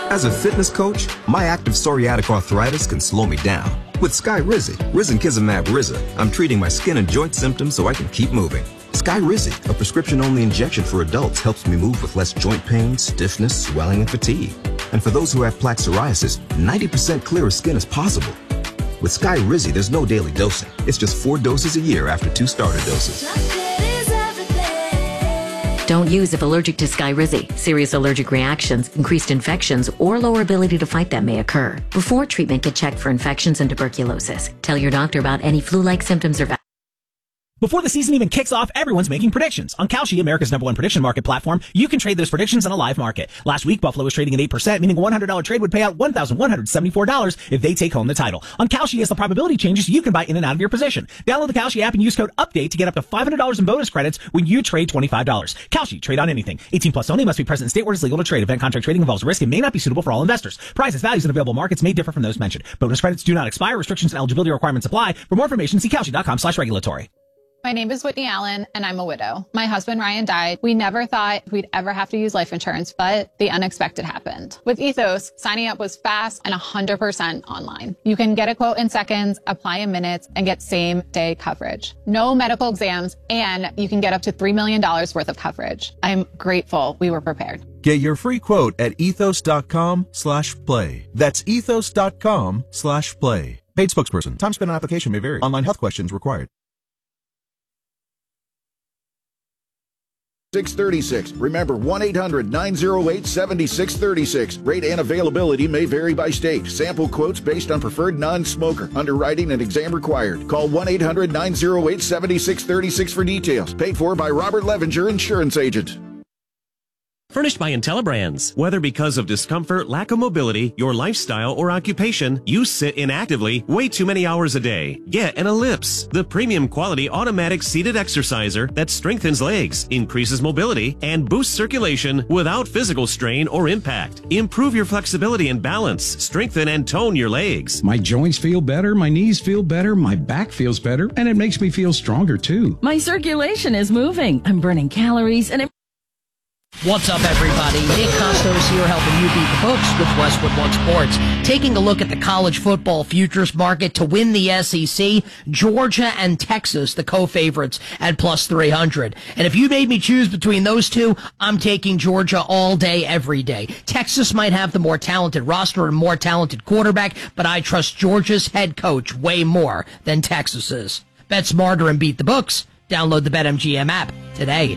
As a fitness coach, my active psoriatic arthritis can slow me down. With Skyrizi, Risankizumab Riza, I'm treating my skin and joint symptoms so I can keep moving. Skyrizi, a prescription-only injection for adults, helps me move with less joint pain, stiffness, swelling, and fatigue. And for those who have plaque psoriasis, 90% clearer skin is possible. With Skyrizi, there's no daily dosing. It's just 4 doses a year after 2 starter doses. Don't use if allergic to Skyrizi. Serious allergic reactions, increased infections, or lower ability to fight them may occur. Before treatment, get checked for infections and tuberculosis. Tell your doctor about any flu-like symptoms or Before the season even kicks off, everyone's making predictions. On Kalshi, America's #1 prediction market platform, you can trade those predictions on a live market. Last week, Buffalo was trading at 8%, meaning a $100 trade would pay out $1,174 if they take home the title. On Kalshi, as the probability changes, you can buy in and out of your position. Download the Kalshi app and use code UPDATE to get up to $500 in bonus credits when you trade $25. Kalshi, trade on anything. 18 plus only, must be present in state where it's legal to trade. Event contract trading involves risk and may not be suitable for all investors. Prices, values, and available markets may differ from those mentioned. Bonus credits do not expire. Restrictions and eligibility requirements apply. For more information, see Kalshi.com/regulatory. My name is Whitney Allen, and I'm a widow. My husband, Ryan, died. We never thought we'd ever have to use life insurance, but the unexpected happened. With Ethos, signing up was fast and 100% online. You can get a quote in seconds, apply in minutes, and get same-day coverage. No medical exams, and you can get up to $3 million worth of coverage. I'm grateful we were prepared. Get your free quote at ethos.com/play. That's ethos.com/play. Paid spokesperson. Time spent on application may vary. Online health questions required. 636. Remember, 1-800-908-7636. Rate and availability may vary by state. Sample quotes based on preferred non-smoker. Underwriting and exam required. Call 1-800-908-7636 for details. Paid for by Robert Levenger, insurance agent. Furnished by IntelliBrands. Whether because of discomfort, lack of mobility, your lifestyle, or occupation, you sit inactively way too many hours a day. Get an Ellipse, the premium quality automatic seated exerciser that strengthens legs, increases mobility, and boosts circulation without physical strain or impact. Improve your flexibility and balance, strengthen and tone your legs. My joints feel better, my knees feel better, my back feels better, and it makes me feel stronger too. My circulation is moving. I'm burning calories and What's up, everybody? Nick Costos here, helping you beat the books with Westwood One Sports. Taking a look at the college football futures market to win the SEC, Georgia and Texas, the co-favorites at plus 300. And if you made me choose between those two, I'm taking Georgia all day, every day. Texas might have the more talented roster and more talented quarterback, but I trust Georgia's head coach way more than Texas's. Bet smarter and beat the books. Download the BetMGM app today.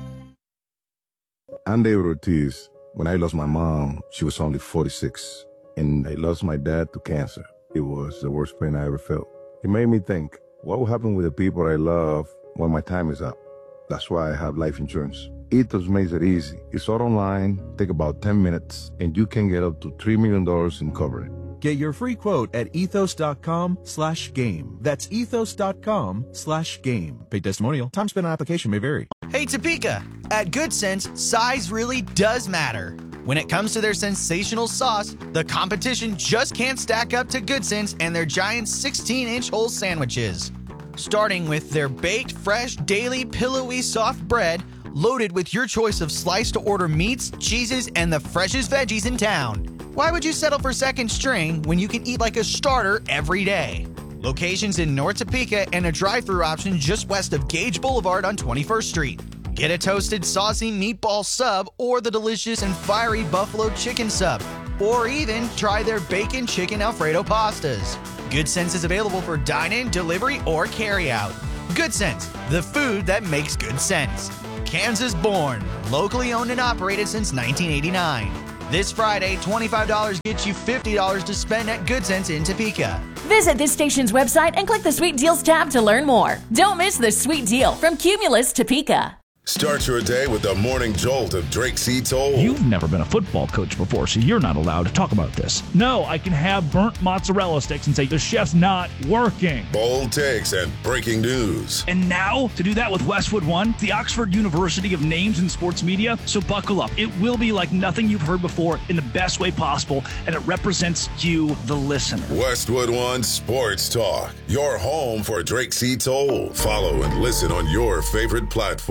I'm David Ortiz. When I lost my mom, she was only 46, and I lost my dad to cancer. It was the worst pain I ever felt. It made me think, what will happen with the people I love when my time is up? That's why I have life insurance. Ethos makes it easy. It's all online, take about 10 minutes, and you can get up to $3 million in coverage. Get your free quote at ethos.com/game. That's ethos.com/game. Paid testimonial. Time spent on application may vary. Hey, Topeka! At Good Sense, size really does matter. When it comes to their sensational sauce, the competition just can't stack up to Good Sense and their giant 16-inch whole sandwiches. Starting with their baked, fresh, daily, pillowy, soft bread, loaded with your choice of sliced-to-order meats, cheeses, and the freshest veggies in town. Why would you settle for second string when you can eat like a starter every day? Locations in North Topeka and a drive-thru option just west of Gage Boulevard on 21st Street. Get a toasted, saucy meatball sub or the delicious and fiery buffalo chicken sub. Or even try their bacon chicken Alfredo pastas. Good Sense is available for dine-in, delivery, or carry-out. Good Sense, the food that makes good sense. Kansas born, locally owned and operated since 1989. This Friday, $25 gets you $50 to spend at Good Sense in Topeka. Visit this station's website and click the Sweet Deals tab to learn more. Don't miss the sweet deal from Cumulus Topeka. Start your day with the morning jolt of Drake C. Toll. You've never been a football coach before, so you're not allowed to talk about this. No, I can have burnt mozzarella sticks and say the chef's not working. Bold takes and breaking news. And now, to do that with Westwood One, the Oxford University of Names in Sports Media, so buckle up. It will be like nothing you've heard before in the best way possible, and it represents you, the listener. Westwood One Sports Talk, your home for Drake C. Toll. Follow and listen on your favorite platform.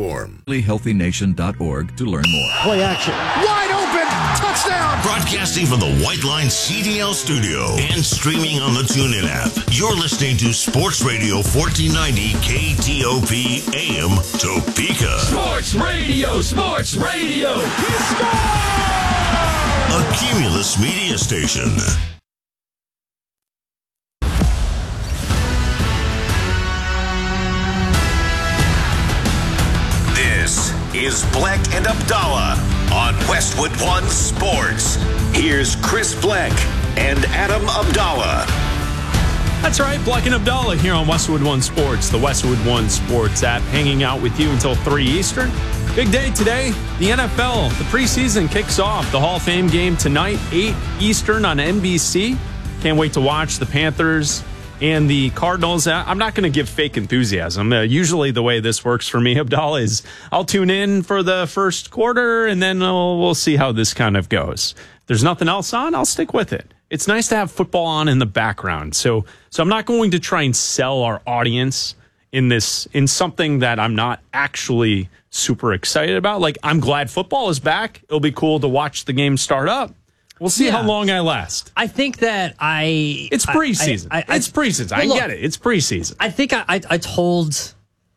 HealthyNation.org to learn more. Play action. Wide open. Touchdown. Broadcasting from the White Line CDL studio and streaming on the TuneIn app. You're listening to Sports Radio 1490 KTOP AM Topeka. Sports Radio. Sports Radio. A Cumulus media station. This is Black and Abdallah on Westwood One Sports. Here's Chris Black and Adam Abdallah. That's right, Black and Abdallah here on Westwood One Sports, the Westwood One Sports app, hanging out with you until 3 Eastern. Big day today. The NFL, the preseason kicks off. The Hall of Fame game tonight, 8 Eastern on NBC. Can't wait to watch the Panthers and the Cardinals. I'm not going to give fake enthusiasm. Usually the way this works for me, Abdallah, is I'll tune in for the first quarter and then we'll see how this kind of goes. If there's nothing else on, I'll stick with it. It's nice to have football on in the background. So I'm not going to try and sell our audience in something that I'm not actually super excited about. Like, I'm glad football is back. It'll be cool to watch the game start up. We'll see how long I last. I think that It's preseason. It's preseason. I get it. It's preseason. I think I told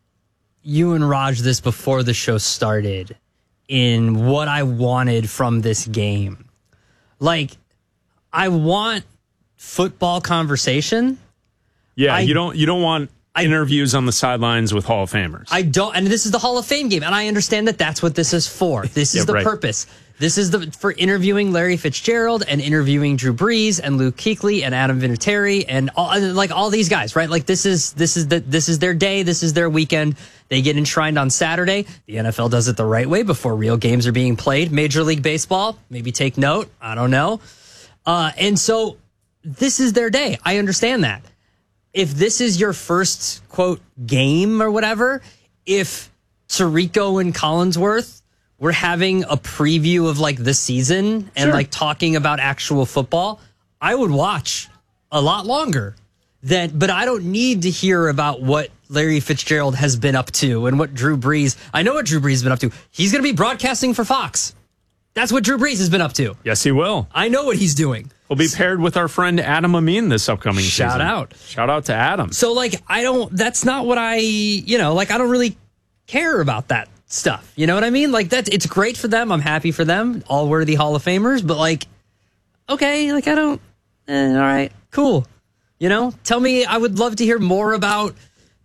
you and Raj this before the show started in what I wanted from this game. Like, I want football conversation. Yeah, you don't want interviews on the sidelines with Hall of Famers. I don't, and this is the Hall of Fame game, and I understand that that's what this is for. This is the purpose. This is for interviewing Larry Fitzgerald and interviewing Drew Brees and Luke Kuechly and Adam Vinatieri and all these guys, right? Like this is their day. This is their weekend. They get enshrined on Saturday. The NFL does it the right way before real games are being played. Major League Baseball, maybe take note. I don't know. And so this is their day. I understand that. If this is your first, quote, game or whatever, if Tirico and Collinsworth were having a preview of like the season and like talking about actual football, I would watch a lot longer. But I don't need to hear about what Larry Fitzgerald has been up to and what Drew Brees. I know what Drew Brees has been up to. He's going to be broadcasting for Fox. That's what Drew Brees has been up to. Yes, he will. I know what he's doing. We'll be paired with our friend Adam Amin this upcoming season. Shout out to Adam. So, like, that's not what I don't really care about that stuff. You know what I mean? Like, it's great for them. I'm happy for them. All worthy Hall of Famers. But, like, okay, like, I don't, all right, cool. You know, tell me, I would love to hear more about,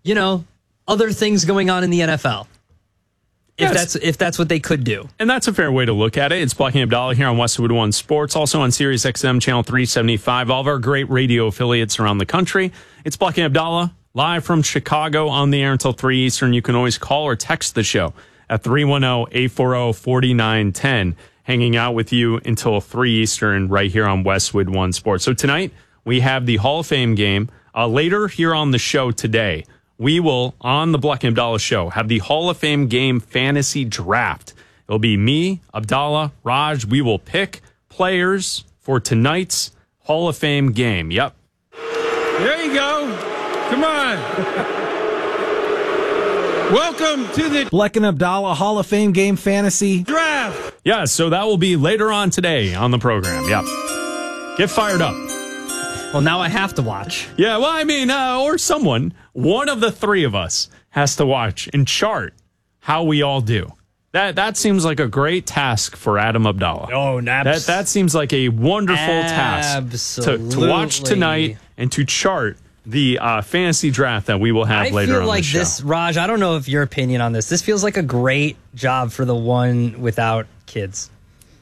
other things going on in the NFL. If that's what they could do. And that's a fair way to look at it. It's Black and Abdallah here on Westwood One Sports, also on Sirius XM Channel 375, all of our great radio affiliates around the country. It's Black and Abdallah, live from Chicago on the air until 3 Eastern. You can always call or text the show at 310-840-4910, hanging out with you until 3 Eastern right here on Westwood One Sports. So tonight, we have the Hall of Fame game. Later here on the show today, we will, on the Black and Abdallah show, have the Hall of Fame game fantasy draft. It'll be me, Abdallah, Raj. We will pick players for tonight's Hall of Fame game. Yep. There you go. Come on. Welcome to the Black and Abdallah Hall of Fame game fantasy draft. Yeah, so that will be later on today on the program. Yep. Get fired up. Well, now I have to watch. Yeah, well, I mean, or someone, one of the three of us has to watch and chart how we all do. That seems like a great task for Adam Abdallah. Oh, that seems like a wonderful task to watch tonight and to chart the fantasy draft that we will have later on the show. This, Raj, I don't know if your opinion on this. This feels like a great job for the one without kids.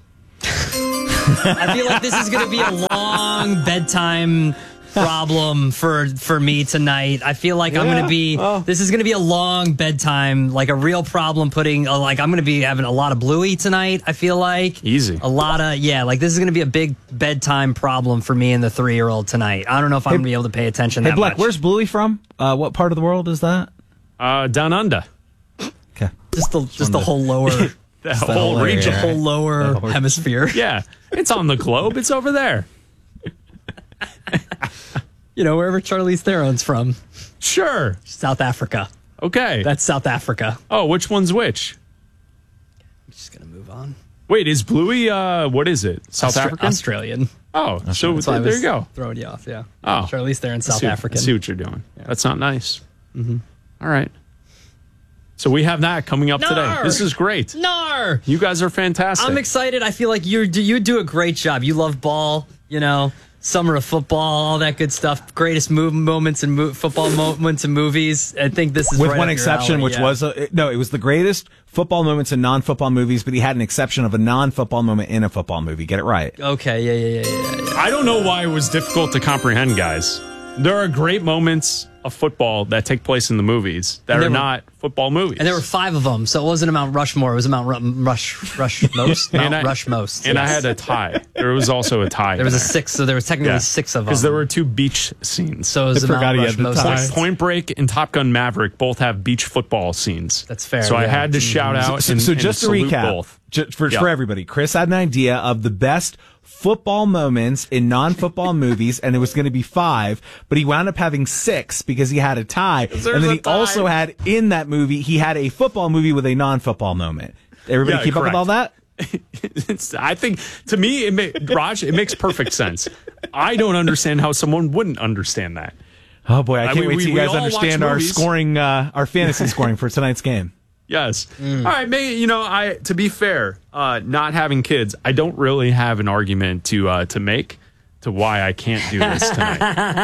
I feel like this is going to be a long bedtime problem for me tonight. I feel like I'm going to be, this is going to be a long bedtime, like a real problem I'm going to be having a lot of Bluey tonight, I feel like. Easy. A lot of, like this is going to be a big bedtime problem for me and the 3-year-old tonight. I don't know if I'm going to be able to pay attention that Black, much. Where's Bluey from? What part of the world is that? Down under. Okay. Just the whole lower... The whole region. The whole lower hemisphere. Yeah. It's on the globe. It's over there. Wherever Charlize Theron's from. Sure. South Africa. Okay. That's South Africa. Oh, which one's which? just going to move on. Wait, is Bluey, what is it? South African? Australian. Oh, so there you go. Throwing you off, yeah. Oh. Sure, at least they're in South African. I see what you're doing. Yeah. That's not nice. Mm-hmm. All right. So we have that coming up today. This is great. Nar! You guys are fantastic. I'm excited. I feel like you do a great job. You love ball, summer of football, all that good stuff. Greatest moments in football moments in movies. I think this is with right one up exception, your alley, which was it was the greatest football moments in non-football movies, but he had an exception of a non-football moment in a football movie. Get it right. Okay, yeah. I don't know why it was difficult to comprehend, guys. There are great moments of football that take place in the movies that are not football movies. And there were 5 of them, so it wasn't Mount Rushmore. It was Mount Rush most. Rush most. And I had a tie. There was also a tie. There was a 6, so there was technically 6 of them. Because there were 2 beach scenes. So it was Mount Rush most. Point Break and Top Gun Maverick both have beach football scenes. That's fair. So I had to shout out So just to recap, both. For everybody, Chris had an idea of the best football moments in non-football movies, and it was going to be 5, but he wound up having 6 because he had a tie. And then he also had in that movie, he had a football movie with a non-football moment. Everybody keep correct. up with all that? I think, to me, Raj, it makes perfect sense. I don't understand how someone wouldn't understand that. Oh boy, I can't wait till you guys understand our scoring, our fantasy scoring for tonight's game. Yes. All right, to be fair, not having kids, I don't really have an argument to make to why I can't do this tonight.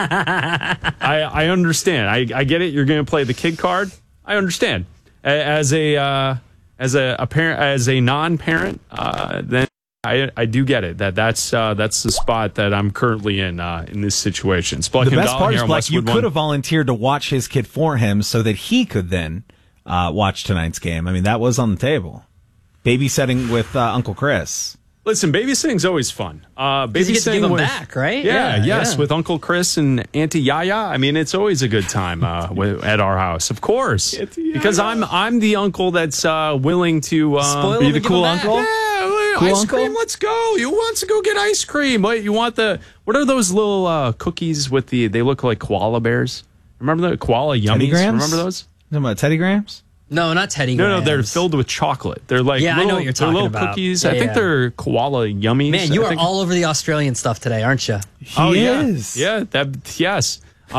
I understand. I get it. You're going to play the kid card. I understand. As a parent, as a non-parent, then I do get it. That's the spot that I'm currently in this situation. The best part is, Black, you could have volunteered to watch his kid for him so that he could then watch tonight's game. I mean, that was on the table. Babysitting with Uncle Chris. Listen, babysitting's always fun. Babysitting you get to give them back, right? Yeah, with Uncle Chris and Auntie Yaya. I mean, it's always a good time at our house, of course, because I'm the uncle that's willing to be the cool uncle. Yeah, cool ice cream. Let's go. You want to go get ice cream? What what are those little cookies with they look like koala bears? Remember the koala yummies? Teddy Grahams? Remember those? You talking about Teddy Grahams? No, not Teddy Grahams. No, they're filled with chocolate. They're like I know what you're talking little about. Cookies. Yeah, I think they're koala yummies. Man, you are all over the Australian stuff today, aren't you? He is. Yeah, yes.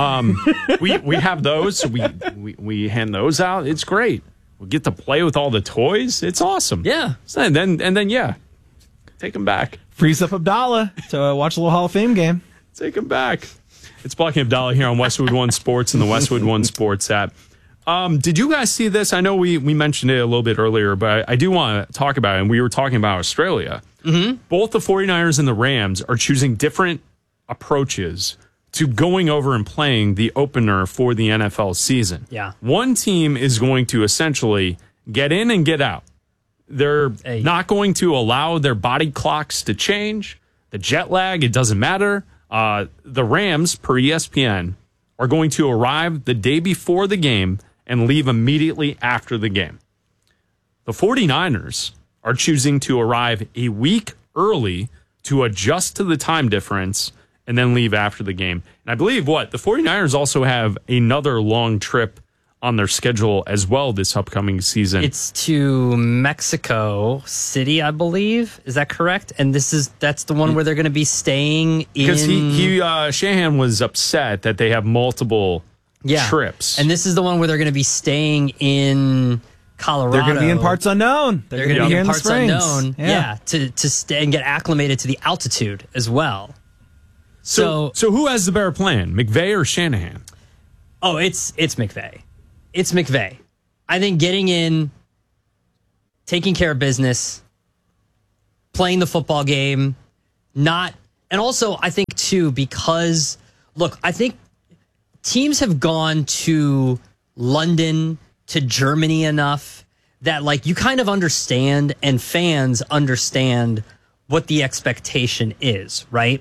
We have those. So we hand those out. It's great. We get to play with all the toys. It's awesome. Yeah. And then take them back. Frees up Abdallah to watch a little Hall of Fame game. Take them back. It's Blocking Abdallah here on Westwood One Sports and the Westwood One Sports app. Did you guys see this? I know we mentioned it a little bit earlier, but I do want to talk about it. And we were talking about Australia. Mm-hmm. Both the 49ers and the Rams are choosing different approaches to going over and playing the opener for the NFL season. Yeah. One team is going to essentially get in and get out. They're not going to allow their body clocks to change. The jet lag, it doesn't matter. The Rams, per ESPN, are going to arrive the day before the game and leave immediately after the game. The 49ers are choosing to arrive a week early to adjust to the time difference and then leave after the game. And I believe the 49ers also have another long trip on their schedule as well this upcoming season. It's to Mexico City, I believe. Is that correct? And that's the one where they're going to be staying in. Because Shanahan was upset that they have multiple trips. And this is the one where they're going to be staying in Colorado. They're going to be in parts unknown. They're going to be in parts unknown. Yeah, to stay and get acclimated to the altitude as well. So who has the better plan, McVay or Shanahan? Oh, it's McVay. It's McVay. I think getting in, taking care of business, playing the football game, and also I think too, because look, I think teams have gone to London, to Germany enough that you kind of understand and fans understand what the expectation is, right?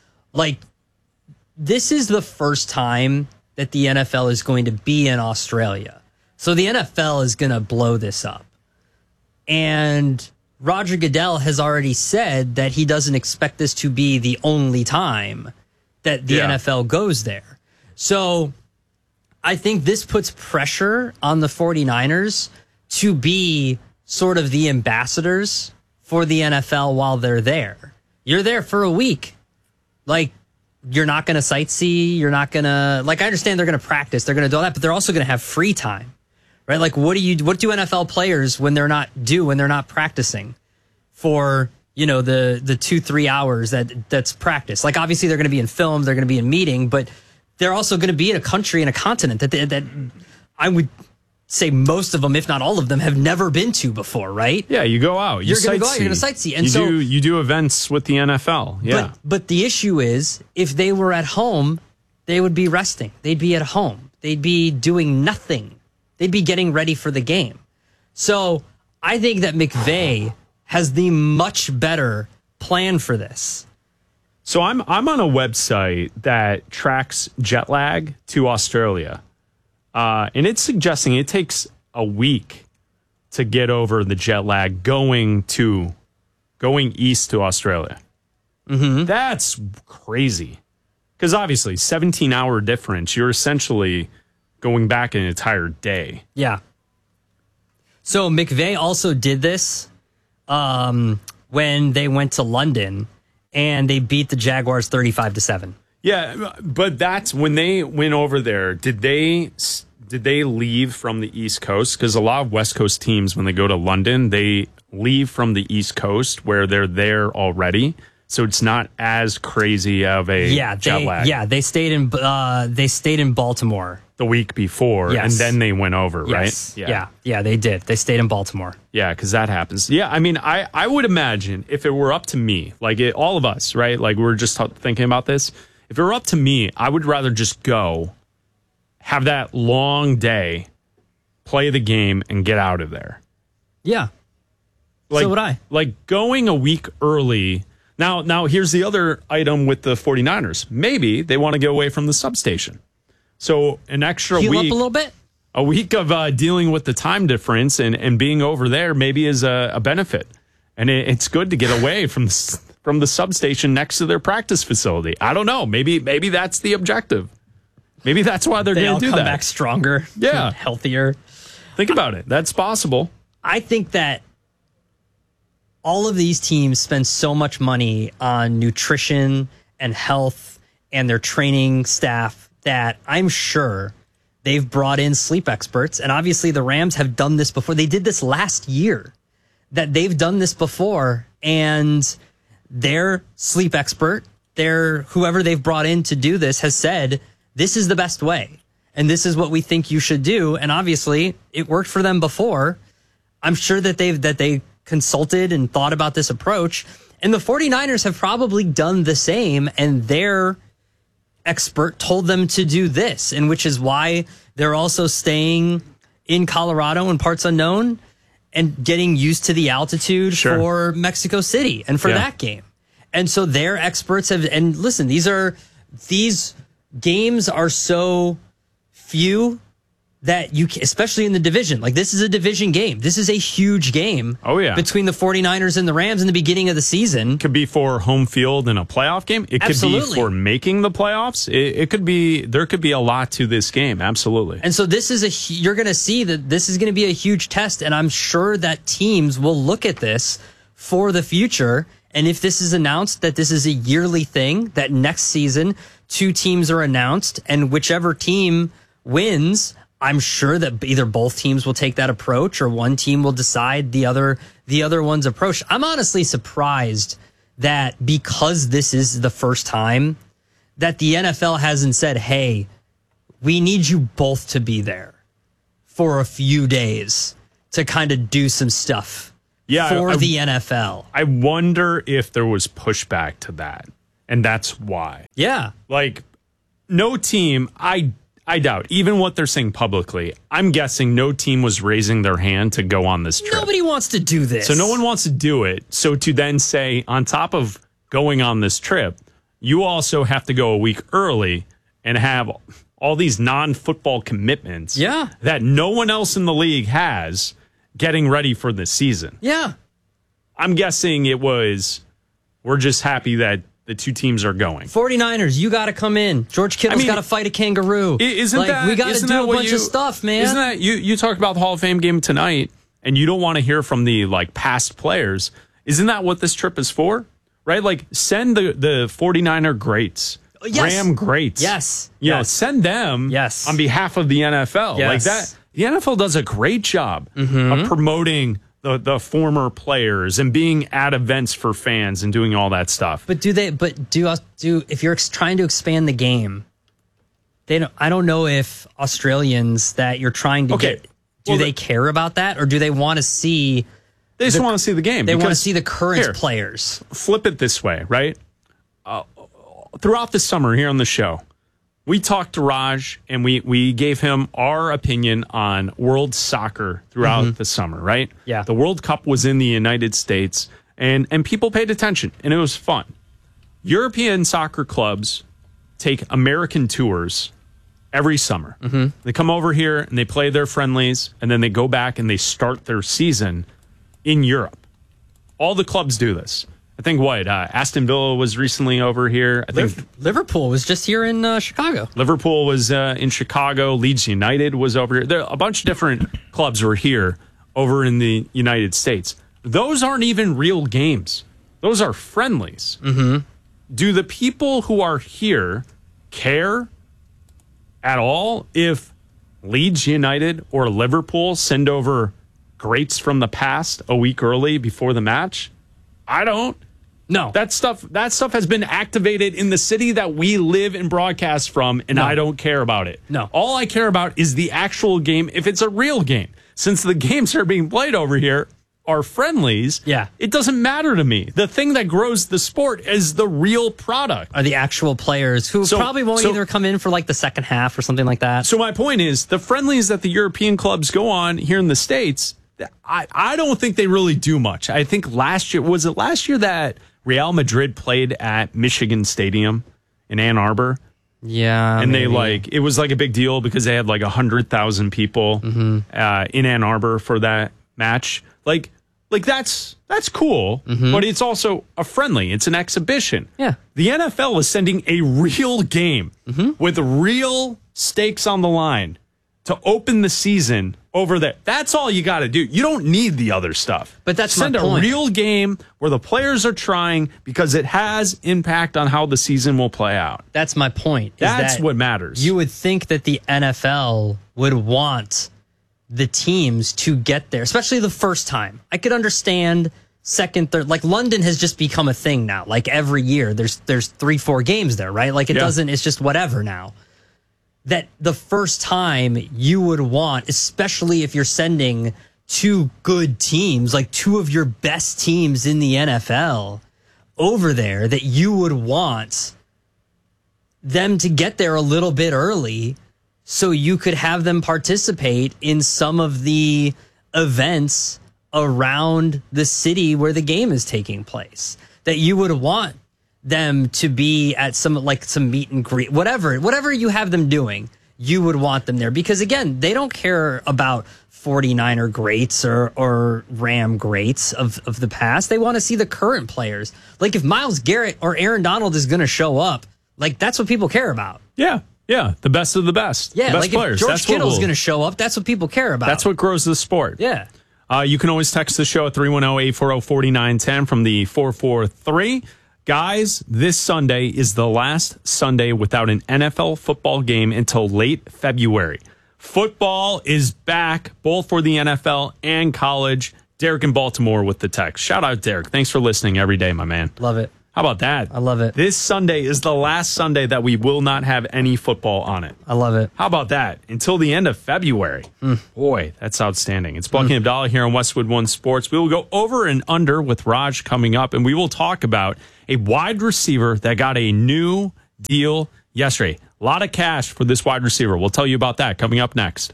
This is the first time that the NFL is going to be in Australia. So the NFL is going to blow this up. And Roger Goodell has already said that he doesn't expect this to be the only time that the NFL goes there. So I think this puts pressure on the 49ers to be sort of the ambassadors for the NFL while they're there. You're there for a week. Like, you're not going to sightsee. You're not going to, like, I understand they're going to practice. They're going to do all that, but they're also going to have free time, right? Like, what do NFL players when they're not practicing for, you know, the 2-3 hours that's practice? Like, obviously they're going to be in film, they're going to be in meeting, but they're also going to be in a country and a continent that I would say most of them, if not all of them, have never been to before, right? Yeah, you go out. You're going to go out. You're going to sightsee. And you do events with the NFL. Yeah. But the issue is, if they were at home, they would be resting. They'd be at home. They'd be doing nothing. They'd be getting ready for the game. So I think that McVay has the much better plan for this. So I'm on a website that tracks jet lag to Australia. And it's suggesting it takes a week to get over the jet lag going east to Australia. Mm-hmm. That's crazy. Because obviously, 17-hour difference, you're essentially going back an entire day. Yeah. So McVay also did this when they went to London and they beat the Jaguars 35-7. Yeah, but that's when they went over there. Did they leave from the East Coast? Because a lot of West Coast teams, when they go to London, they leave from the East Coast where they're there already. So it's not as crazy of a jet lag. Yeah, they stayed in Baltimore the week before, yes. And then they went over, yes. right? Yeah, they did. They stayed in Baltimore. Yeah, because that happens. Yeah, I mean, I would imagine if it were up to me, like all of us, right? Like we're just thinking about this. If it were up to me, I would rather just go, have that long day, play the game, and get out of there. Yeah. Like, so would I. Like going a week early. Now, here's the other item with the 49ers. Maybe they want to get away from the substation. So an extra Heal week. up a little bit? A week of dealing with the time difference and being over there maybe is a benefit. And it's good to get away from the substation next to their practice facility. I don't know. Maybe that's the objective. Maybe that's why they're going to do that. Come back stronger. Yeah. Healthier. Think about it. That's possible. I think that all of these teams spend so much money on nutrition and health and their training staff that I'm sure they've brought in sleep experts. And obviously the Rams have done this before. They did this last year, that they've done this before. And their sleep expert, whoever they've brought in to do this, has said, this is the best way. And this is what we think you should do. And obviously it worked for them before. I'm sure that they consulted and thought about this approach. And the 49ers have probably done the same. And their expert told them to do this. And which is why they're also staying in Colorado in parts unknown and getting used to the altitude for Mexico City and for that game. And so their experts have, and listen, these games are so few that you, especially in the division, like this is a division game. This is a huge game. Oh, yeah. Between the 49ers and the Rams in the beginning of the season. Could be for home field in a playoff game. It could be for making the playoffs. It could be, there could be a lot to this game. Absolutely. And so this is you're going to see that this is going to be a huge test. And I'm sure that teams will look at this for the future. And if this is announced that this is a yearly thing, that next season 2 teams are announced and whichever team wins, I'm sure that either both teams will take that approach or one team will decide the other one's approach. I'm honestly surprised that because this is the first time that the NFL hasn't said, hey, we need you both to be there for a few days to kind of do some stuff for the NFL. I wonder if there was pushback to that. And that's why. Yeah. Like, no team, I doubt, even what they're saying publicly, I'm guessing no team was raising their hand to go on this trip. Nobody wants to do this. So no one wants to do it. So to then say, on top of going on this trip, you also have to go a week early and have all these non-football commitments that no one else in the league has getting ready for the season. Yeah. I'm guessing it was, we're just happy that the 2 teams are going. 49ers, you got to come in. George Kittle's got to fight a kangaroo. Isn't that we got to do a bunch of stuff, man? Isn't that you talked about the Hall of Fame game tonight? and you don't want to hear from the like past players, isn't that what this trip is for? Right? Like send the 49er greats. Yes. Ram greats. Yes. You know, send them on behalf of the NFL. Yes. Like that. The NFL does a great job of promoting the former players and being at events for fans and doing all that stuff. But do if you're trying to expand the game, I don't know if Australians that you're trying to get, they care about that, or do they want to see? They just want to see the game. They want to see the current players. Flip it this way, right? Throughout the summer here on the show, we talked to Raj and we gave him our opinion on world soccer throughout the summer, right? Yeah. The World Cup was in the United States and people paid attention and it was fun. European soccer clubs take American tours every summer. They come over here and they play their friendlies and then they go back and they start their season in Europe. All the clubs do this. I think Aston Villa was recently over here. I think Liverpool was just here in Chicago. Liverpool was in Chicago. Leeds United was over here. A bunch of different clubs were here over in the United States. Those aren't even real games. Those are friendlies. Do the people who are here care at all if Leeds United or Liverpool send over greats from the past a week early before the match? I don't. No. That stuff has been activated in the city that we live and broadcast from, and I don't care about it. No. All I care about is the actual game, if it's a real game. Since the games that are being played over here are friendlies, it doesn't matter to me. The thing that grows the sport is the real product. Are the actual players who probably won't either come in for like the second half or something like that. So my point is, the friendlies that the European clubs go on here in the States, I don't think they really do much. I think last year that Real Madrid played at Michigan Stadium in Ann Arbor? Yeah. And it was like a big deal because they had like 100,000 people in Ann Arbor for that match. Like that's cool, but it's also a friendly. It's an exhibition. Yeah. The NFL is sending a real game with real stakes on the line to open the season over there. That's all you got to do. You don't need the other stuff. But that's Send my point. a real game where the players are trying because it has impact on how the season will play out. That's my point. That's what matters. You would think that the NFL would want the teams to get there, especially the first time. I could understand second, third, like London has just become a thing now. Like every year there's 3-4 games there, right? Like it's just whatever now. That the first time you would want, especially if you're sending two good teams, like two of your best teams in the NFL over there, that you would want them to get there a little bit early so you could have them participate in some of the events around the city where the game is taking place. That you would want them to be at some meet and greet, whatever you have them doing, you would want them there. Because again, they don't care about 49er greats or Ram greats of the past. They want to see the current players. Like if Myles Garrett or Aaron Donald is going to show up, like that's what people care about. Yeah. The best of the best. Yeah, the best like players. if George Kittle's going to show up, that's what people care about. That's what grows the sport. Yeah. You can always text the show at 310-840-4910 from the 443. Guys, this Sunday is the last Sunday without an NFL football game until late February. Football is back, both for the NFL and college. Derek in Baltimore with the text. Shout out, Derek. Thanks for listening every day, my man. Love it. How about that? I love it. This Sunday is the last Sunday that we will not have any football on it. I love it. How about that? Until the end of February. Boy, that's outstanding. It's Bucky Abdallah here on Westwood One Sports. We will go over and under with Raj coming up, and we will talk about a wide receiver that got a new deal yesterday. A lot of cash for this wide receiver. We'll tell you about that coming up next.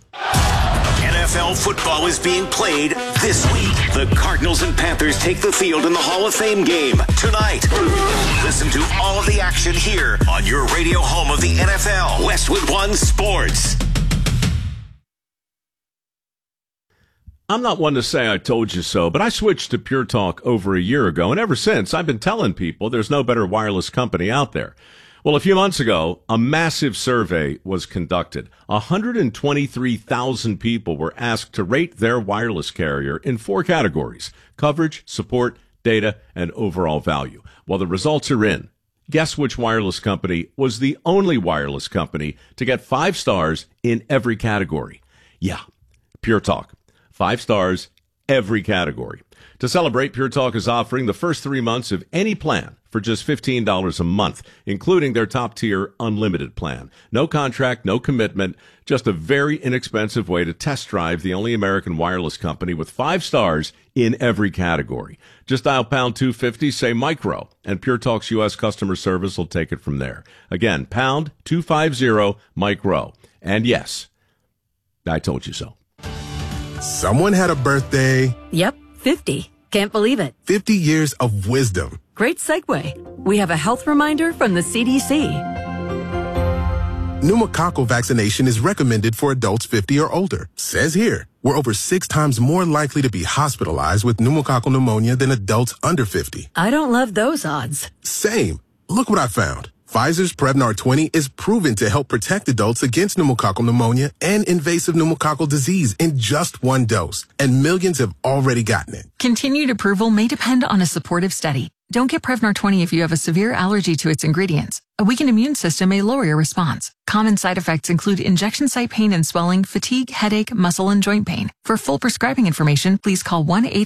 NFL football is being played this week. The Cardinals and Panthers take the field in the Hall of Fame game tonight. Listen to all of the action here on your radio home of the NFL, Westwood One Sports. I'm not one to say I told you so, but I switched to Pure Talk over a year ago, and ever since, I've been telling people there's no better wireless company out there. Well, a few months ago, a massive survey was conducted. 123,000 people were asked to rate their wireless carrier in 4 categories: coverage, support, data, and overall value. Well, the results are in. Guess which wireless company was the only wireless company to get 5 stars in every category? Yeah, Pure Talk. 5 stars, every category. To celebrate, Pure Talk is offering the first 3 months of any plan for just $15 a month, including their top-tier unlimited plan. No contract, no commitment, just a very inexpensive way to test drive the only American wireless company with 5 stars in every category. Just dial pound 250, say micro, and Pure Talk's U.S. customer service will take it from there. Again, pound 250 micro. And yes, I told you so. Someone had a birthday. Yep, 50. Can't believe it. 50 years of wisdom. Great segue. We have a health reminder from the CDC. Pneumococcal vaccination is recommended for adults 50 or older. Says here, we're over 6 times more likely to be hospitalized with pneumococcal pneumonia than adults under 50. I don't love those odds. Same. Look what I found. Pfizer's Prevnar 20 is proven to help protect adults against pneumococcal pneumonia and invasive pneumococcal disease in just 1 dose, and millions have already gotten it. Continued approval may depend on a supportive study. Don't get Prevnar 20 if you have a severe allergy to its ingredients. A weakened immune system may lower your response. Common side effects include injection site pain and swelling, fatigue, headache, muscle, and joint pain. For full prescribing information, please call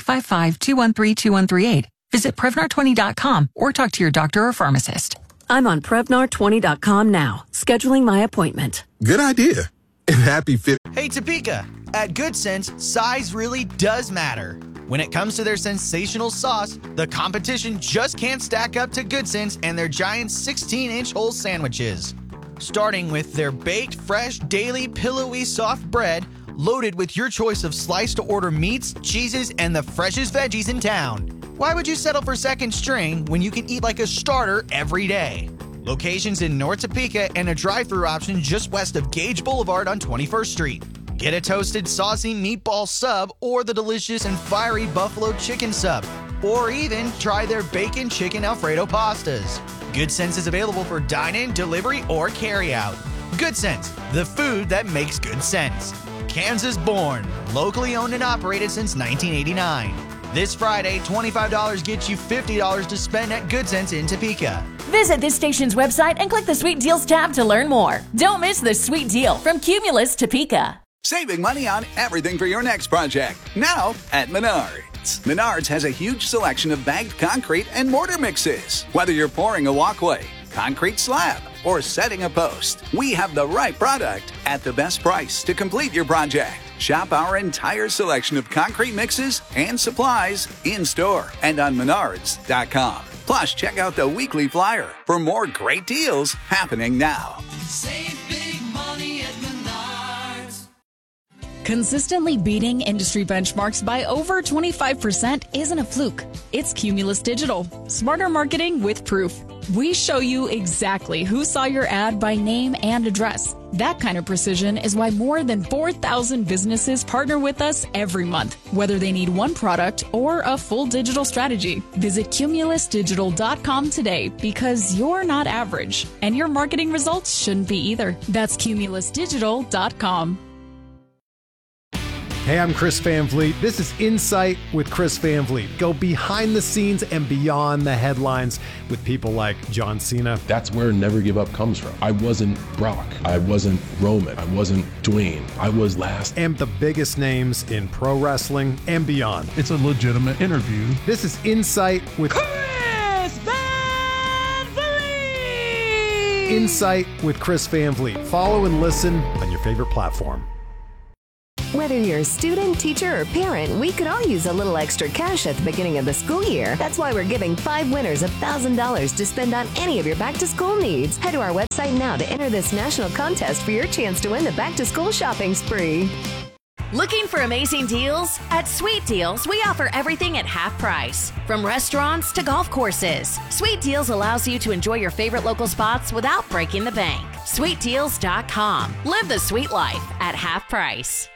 1-855-213-2138. Visit Prevnar20.com or talk to your doctor or pharmacist. I'm on Prevnar20.com now, scheduling my appointment. Good idea. And happy fit. Hey, Topeka. At Good Sense, size really does matter. When it comes to their sensational sauce, the competition just can't stack up to Good Sense and their giant 16-inch whole sandwiches. Starting with their baked, fresh, daily, pillowy, soft bread, loaded with your choice of sliced-to-order meats, cheeses, and the freshest veggies in town. Why would you settle for second string when you can eat like a starter every day? Locations in North Topeka and a drive-thru option just west of Gage Boulevard on 21st Street. Get a toasted, saucy meatball sub or the delicious and fiery buffalo chicken sub. Or even try their bacon chicken Alfredo pastas. Good Sense is available for dine-in, delivery, or carry-out. Good Sense, the food that makes good sense. Kansas born, locally owned and operated since 1989. This Friday, $25 gets you $50 to spend at Good Sense in Topeka. Visit this station's website and click the Sweet Deals tab to learn more. Don't miss the sweet deal from Cumulus Topeka. Saving money on everything for your next project. Now at Menards. Menards has a huge selection of bagged concrete and mortar mixes. Whether you're pouring a walkway, concrete slab, or setting a post, we have the right product at the best price to complete your project. Shop our entire selection of concrete mixes and supplies in-store and on Menards.com. Plus, check out the weekly flyer for more great deals happening now. Save big money at Menards. Consistently beating industry benchmarks by over 25% isn't a fluke. It's Cumulus Digital. Smarter marketing with proof. We show you exactly who saw your ad by name and address. That kind of precision is why more than 4,000 businesses partner with us every month, whether they need one product or a full digital strategy. Visit cumulusdigital.com today because you're not average, and your marketing results shouldn't be either. That's cumulusdigital.com. Hey, I'm Chris Van Vliet. This is Insight with Chris Van Vliet. Go behind the scenes and beyond the headlines with people like John Cena. That's where Never Give Up comes from. I wasn't Brock. I wasn't Roman. I wasn't Dwayne. I was last. And the biggest names in pro wrestling and beyond. It's a legitimate interview. This is Insight with Chris Van Vliet! Insight with Chris Van Vliet. Follow and listen on your favorite platform. Whether you're a student, teacher, or parent, we could all use a little extra cash at the beginning of the school year. That's why we're giving 5 winners $1,000 to spend on any of your back-to-school needs. Head to our website now to enter this national contest for your chance to win the back-to-school shopping spree. Looking for amazing deals? At Sweet Deals, we offer everything at half price. From restaurants to golf courses, Sweet Deals allows you to enjoy your favorite local spots without breaking the bank. SweetDeals.com. Live the sweet life at half price.